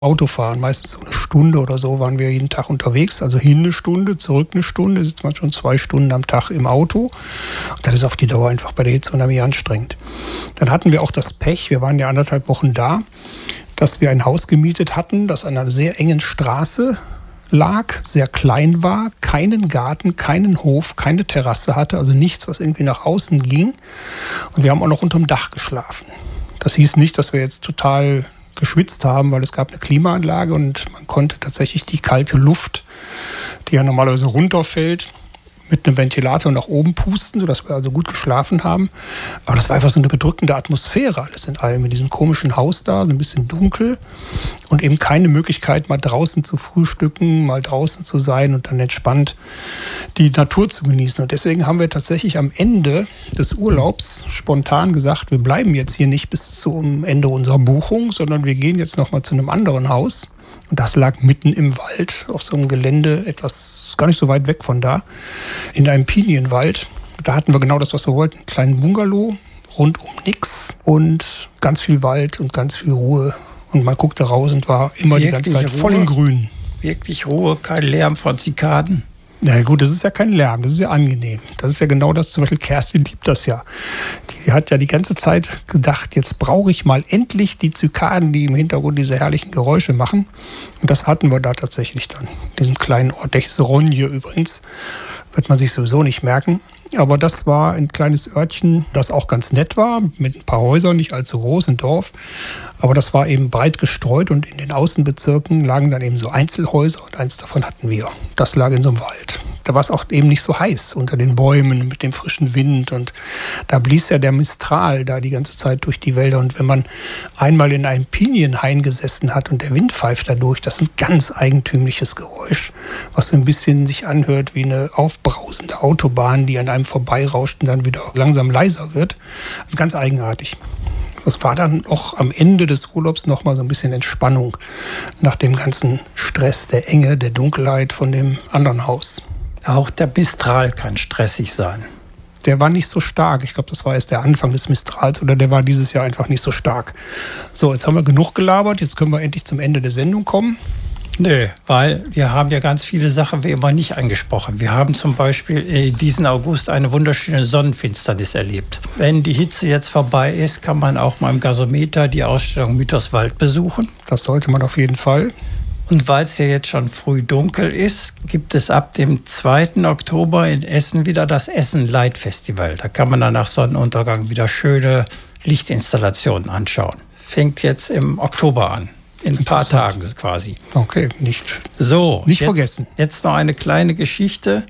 Autofahren. Meistens so eine Stunde oder so waren wir jeden Tag unterwegs. Also hin eine Stunde, zurück eine Stunde. Sitzt man schon 2 Stunden am Tag im Auto. Und das ist auf die Dauer einfach bei der Hitze unheimlich anstrengend. Dann hatten wir auch das Pech, wir waren ja 1,5 Wochen da, dass wir ein Haus gemietet hatten, das an einer sehr engen Straße lag, sehr klein war, keinen Garten, keinen Hof, keine Terrasse hatte, also nichts, was irgendwie nach außen ging. Und wir haben auch noch unterm Dach geschlafen. Das hieß nicht, dass wir jetzt total geschwitzt haben, weil es gab eine Klimaanlage und man konnte tatsächlich die kalte Luft, die ja normalerweise runterfällt, mit einem Ventilator nach oben pusten, sodass wir also gut geschlafen haben. Aber das war einfach so eine bedrückende Atmosphäre, alles in allem, in diesem komischen Haus da, so ein bisschen dunkel und eben keine Möglichkeit, mal draußen zu frühstücken, mal draußen zu sein und dann entspannt die Natur zu genießen. Und deswegen haben wir tatsächlich am Ende des Urlaubs spontan gesagt, wir bleiben jetzt hier nicht bis zum Ende unserer Buchung, sondern wir gehen jetzt nochmal zu einem anderen Haus. Und das lag mitten im Wald, auf so einem Gelände, etwas gar nicht so weit weg von da, in einem Pinienwald. Da hatten wir genau das, was wir wollten. Einen kleinen Bungalow, rundum nix und ganz viel Wald und ganz viel Ruhe. Und man guckte raus und war immer wirklich die ganze Zeit voll im Grün. Wirklich Ruhe, kein Lärm von Zikaden. Na gut, das ist ja kein Lärm, das ist ja angenehm. Das ist ja genau das, zum Beispiel Kerstin liebt das ja. Die hat ja die ganze Zeit gedacht, jetzt brauche ich mal endlich die Zikaden, die im Hintergrund diese herrlichen Geräusche machen. Und das hatten wir da tatsächlich dann. Diesen kleinen Ort, der Ronje übrigens, wird man sich sowieso nicht merken. Aber das war ein kleines Örtchen, das auch ganz nett war, mit ein paar Häusern, nicht allzu groß, ein Dorf. Aber das war eben breit gestreut und in den Außenbezirken lagen dann eben so Einzelhäuser und eins davon hatten wir. Das lag in so einem Wald. Da war es auch eben nicht so heiß unter den Bäumen mit dem frischen Wind und da blies ja der Mistral da die ganze Zeit durch die Wälder. Und wenn man einmal in einem Pinienhain gesessen hat und der Wind pfeift dadurch, das ist ein ganz eigentümliches Geräusch, was so ein bisschen sich anhört wie eine aufbrausende Autobahn, die an einem vorbeirauscht und dann wieder langsam leiser wird. Also ganz eigenartig. Das war dann auch am Ende des Urlaubs noch mal so ein bisschen Entspannung nach dem ganzen Stress, der Enge, der Dunkelheit von dem anderen Haus. Auch der Mistral kann stressig sein. Der war nicht so stark. Ich glaube, das war erst der Anfang des Mistrals oder der war dieses Jahr einfach nicht so stark. So, jetzt haben wir genug gelabert. Jetzt können wir endlich zum Ende der Sendung kommen. Nö, weil wir haben ja ganz viele Sachen wie immer nicht angesprochen. Wir haben zum Beispiel diesen August eine wunderschöne Sonnenfinsternis erlebt. Wenn die Hitze jetzt vorbei ist, kann man auch mal im Gasometer die Ausstellung Mythos Wald besuchen. Das sollte man auf jeden Fall. Und weil es ja jetzt schon früh dunkel ist, gibt es ab dem 2. Oktober in Essen wieder das Essen Light Festival. Da kann man dann nach Sonnenuntergang wieder schöne Lichtinstallationen anschauen. Fängt jetzt im Oktober an. In ein paar Tagen quasi. Okay, nicht vergessen. Jetzt noch eine kleine Geschichte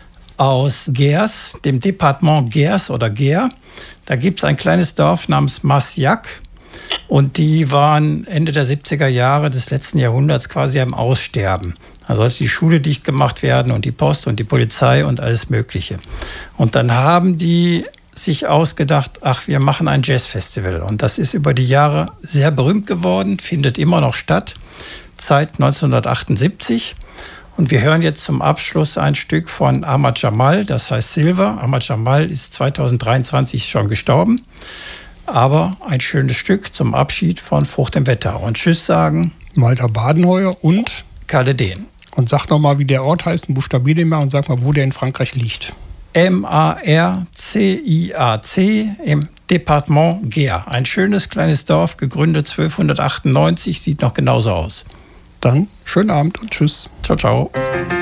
aus Gers, dem Departement Gers oder Gers. Da gibt es ein kleines Dorf namens Massiac. Und die waren Ende der 70er Jahre des letzten Jahrhunderts quasi am Aussterben. Da sollte die Schule dicht gemacht werden und die Post und die Polizei und alles Mögliche. Und dann haben die sich ausgedacht, wir machen ein Jazzfestival. Und das ist über die Jahre sehr berühmt geworden, findet immer noch statt, seit 1978. Und wir hören jetzt zum Abschluss ein Stück von Ahmad Jamal, das heißt Silver. Ahmad Jamal ist 2023 schon gestorben. Aber ein schönes Stück zum Abschied von Frucht im Wetter. Und Tschüss sagen Walter Badenheuer und Kalle Dehn. Und sag nochmal, wie der Ort heißt, buchstabier den mal und sag mal, wo der in Frankreich liegt. Marciac im Departement Gers. Ein schönes kleines Dorf, gegründet 1298, sieht noch genauso aus. Dann schönen Abend und tschüss. Ciao, ciao.